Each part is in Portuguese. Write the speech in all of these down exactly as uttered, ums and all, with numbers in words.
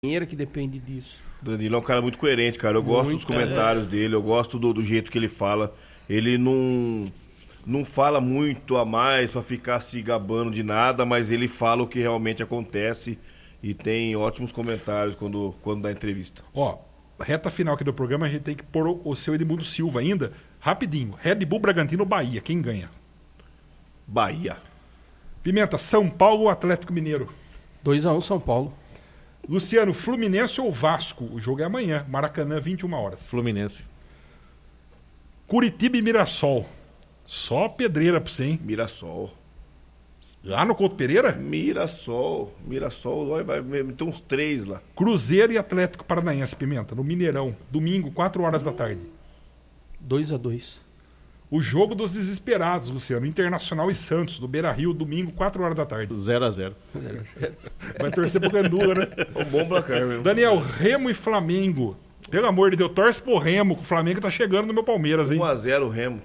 dinheiro que depende disso. Danilo é um cara muito coerente, cara. Eu gosto Muito, dos comentários é. dele, eu gosto do, do jeito que ele fala. Ele não, não fala muito a mais pra ficar se gabando de nada, mas ele fala o que realmente acontece e tem ótimos comentários quando, quando dá entrevista. Ó, reta final aqui do programa, a gente tem que pôr o, o seu Edmundo Silva ainda. Rapidinho. Red Bull Bragantino ou Bahia? Quem ganha? Bahia. Pimenta, São Paulo ou Atlético Mineiro? dois a um São Paulo. Luciano, Fluminense ou Vasco? O jogo é amanhã. Maracanã, vinte e uma horas. Fluminense. Curitiba e Mirassol. Só pedreira pra você, hein? Mirassol. Lá no Couto Pereira? Mirassol. Mirassol, vai, vai meter uns três lá. Cruzeiro e Atlético Paranaense, Pimenta, no Mineirão. Domingo, quatro horas da tarde. dois a dois. O jogo dos desesperados, Luciano. Internacional e Santos, do Beira-Rio, domingo, quatro horas da tarde. zero a zero. Vai torcer pro Gandula, né? É um bom placar mesmo. Daniel, Remo e Flamengo. Pelo amor de Deus, torce pro Remo, que o Flamengo tá chegando no meu Palmeiras, hein? um a zero Remo.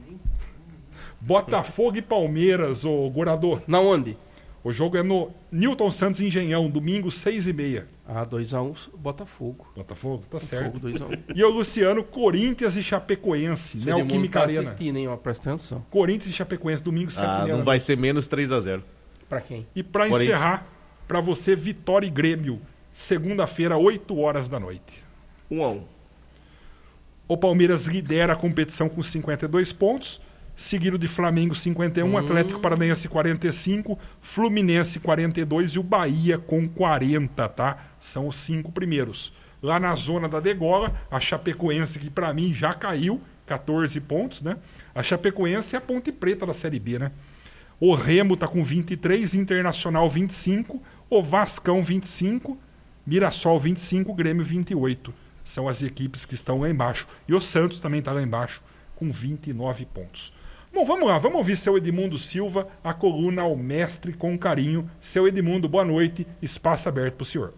Botafogo e Palmeiras, ô Gorador. Na onde? O jogo é no Newton Santos Engenhão, domingo, seis e meia. Ah, dois a um Botafogo. Botafogo, tá certo. dois a um. E o Luciano, Corinthians e Chapecoense, Neoquímica tá Arena. assistindo, hein? Ó, presta atenção. Corinthians e Chapecoense, domingo, sete Ah, e meia. não vai ser menos três a zero. Pra quem? E pra Corinthians. encerrar, pra você, Vitória e Grêmio, segunda-feira, oito horas da noite. um a um. O Palmeiras lidera a competição com cinquenta e dois pontos, seguido de Flamengo cinquenta e um, hum. Atlético Paranaense quarenta e cinco, Fluminense quarenta e dois e o Bahia com quarenta, tá? São os cinco primeiros. Lá na zona da degola, a Chapecoense, que pra mim já caiu, quatorze pontos, né? A Chapecoense é a Ponte Preta da Série B, né? O Remo tá com vinte e três, Internacional vinte e cinco, o Vascão vinte e cinco, Mirassol vinte e cinco, Grêmio vinte e oito. São as equipes que estão lá embaixo. E o Santos também está lá embaixo, com vinte e nove pontos. Bom, vamos lá, vamos ouvir seu Edmundo Silva, a coluna ao mestre com carinho. Seu Edmundo, boa noite, espaço aberto para o senhor.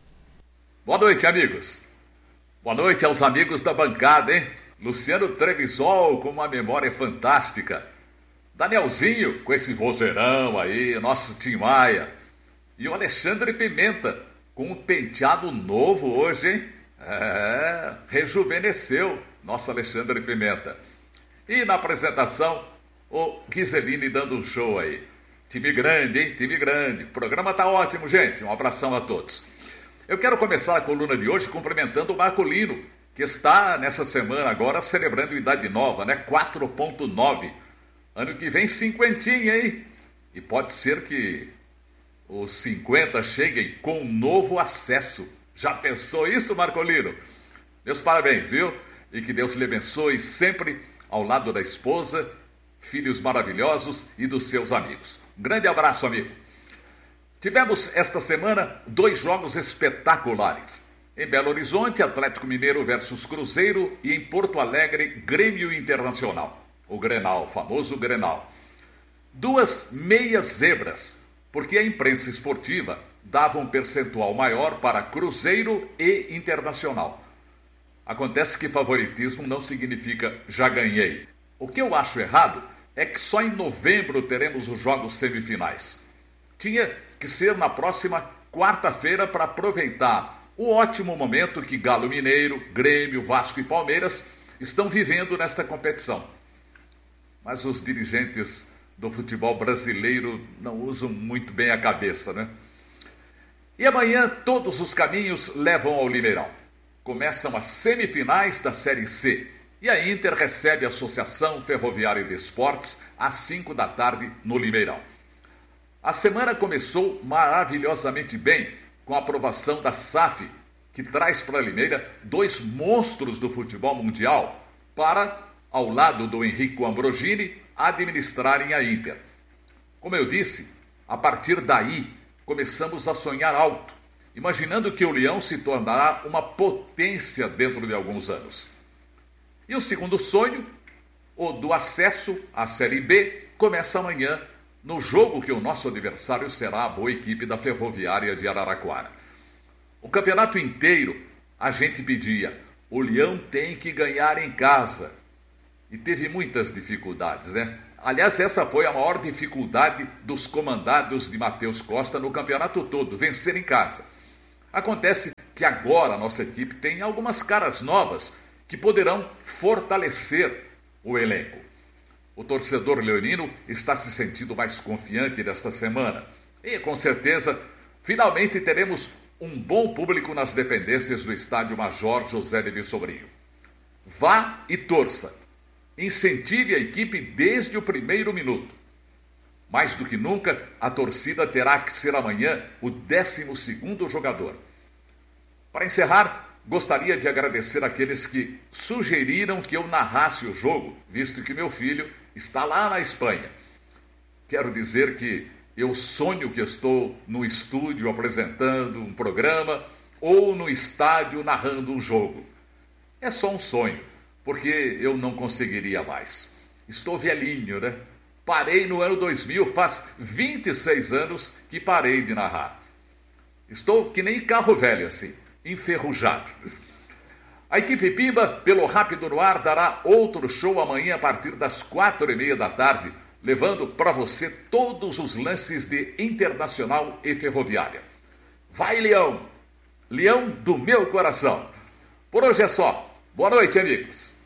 Boa noite, amigos. Boa noite aos amigos da bancada, hein? Luciano Trevisol com uma memória fantástica. Danielzinho com esse vozeirão aí, nosso Tim Maia. E o Alexandre Pimenta com um penteado novo hoje, hein? É, rejuvenesceu nosso Alexandre Pimenta. E na apresentação, o Ghiseline dando um show aí. Time grande, hein? Time grande. O programa tá ótimo, gente. Um abração a todos. Eu quero começar a coluna de hoje cumprimentando o Marcolino, que está nessa semana agora celebrando idade nova, né? quatro ponto nove. Ano que vem, cinquentinha, hein? E pode ser que os cinquenta cheguem com um novo acesso. Já pensou isso, Marcolino? Meus parabéns, viu? E que Deus lhe abençoe sempre ao lado da esposa, filhos maravilhosos e dos seus amigos. Um grande abraço, amigo. Tivemos esta semana dois jogos espetaculares. Em Belo Horizonte, Atlético Mineiro versus Cruzeiro e em Porto Alegre, Grêmio Internacional. O Grenal, o famoso Grenal. Duas meias zebras, porque a imprensa esportiva dava um percentual maior para Cruzeiro e Internacional. Acontece que favoritismo não significa já ganhei. O que eu acho errado é que só em novembro teremos os jogos semifinais. Tinha que ser na próxima quarta-feira para aproveitar o ótimo momento que Galo Mineiro, Grêmio, Vasco e Palmeiras estão vivendo nesta competição. Mas os dirigentes do futebol brasileiro não usam muito bem a cabeça, né? E amanhã todos os caminhos levam ao Limeirão. Começam as semifinais da Série C e a Inter recebe a Associação Ferroviária de Esportes às cinco da tarde no Limeirão. A semana começou maravilhosamente bem com a aprovação da S A F, que traz para Limeira dois monstros do futebol mundial para, ao lado do Enrico Ambrogini, administrarem a Inter. Como eu disse, a partir daí começamos a sonhar alto, imaginando que o Leão se tornará uma potência dentro de alguns anos. E o segundo sonho, o do acesso à Série B, começa amanhã, no jogo que o nosso adversário será a boa equipe da Ferroviária de Araraquara. O campeonato inteiro a gente pedia, o Leão tem que ganhar em casa. E teve muitas dificuldades, né? Aliás, essa foi a maior dificuldade dos comandados de Matheus Costa no campeonato todo, vencer em casa. Acontece que agora a nossa equipe tem algumas caras novas que poderão fortalecer o elenco. O torcedor leonino está se sentindo mais confiante desta semana. E, com certeza, finalmente teremos um bom público nas dependências do estádio Major José de Sobrinho. Vá e torça. Incentive a equipe desde o primeiro minuto. Mais do que nunca, a torcida terá que ser amanhã o décimo segundo jogador. Para encerrar, gostaria de agradecer àqueles que sugeriram que eu narrasse o jogo, visto que meu filho está lá na Espanha. Quero dizer que eu sonho que estou no estúdio apresentando um programa ou no estádio narrando um jogo. É só um sonho, porque eu não conseguiria mais. Estou velhinho, né? Parei no ano dois mil, faz vinte e seis anos que parei de narrar. Estou que nem carro velho assim, enferrujado. A equipe Pimba, pelo Rápido no Ar, dará outro show amanhã a partir das quatro e meia da tarde, levando para você todos os lances de Internacional e Ferroviária. Vai, Leão! Leão do meu coração! Por hoje é só. Boa noite, amigos.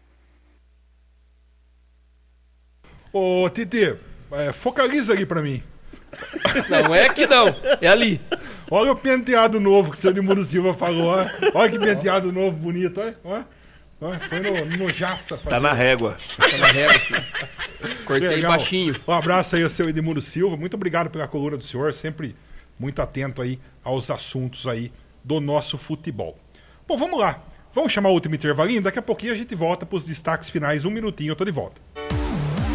Ô, Tite, é, focaliza ali pra mim. Não é que não, é ali. Olha o penteado novo que o seu Edmundo Silva falou. Ó. Olha que penteado novo, bonito. Olha, olha. olha foi no, no Jaça. Tá na régua. Tá na régua, filho. Cortei Legal. baixinho. Um abraço aí ao seu Edmundo Silva. Muito obrigado pela coluna do senhor. Sempre muito atento aí aos assuntos aí do nosso futebol. Bom, vamos lá. Vamos chamar o último intervalinho. Daqui a pouquinho a gente volta para os destaques finais. Um minutinho, eu tô de volta.